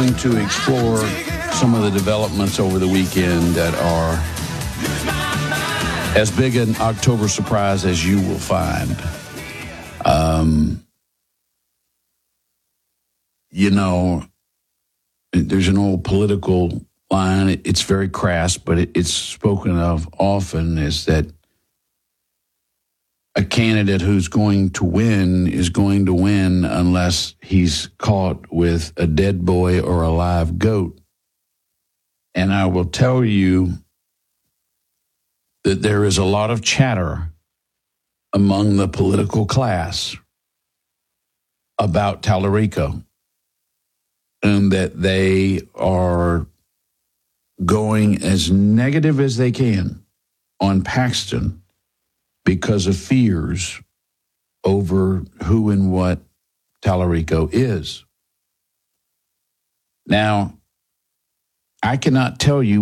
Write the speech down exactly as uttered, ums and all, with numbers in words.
going to explore some of the developments over the weekend that are as big an October surprise as you will find. Um, you know, there's an old political line. It's very crass, but it's spoken of often, is that a candidate who's going to win is going to win unless he's caught with a dead boy or a live goat. And I will tell you that there is a lot of chatter among the political class about Tallarico, and that they are going as negative as they can on Paxton because of fears over who and what Tallarico is. Now, I cannot tell you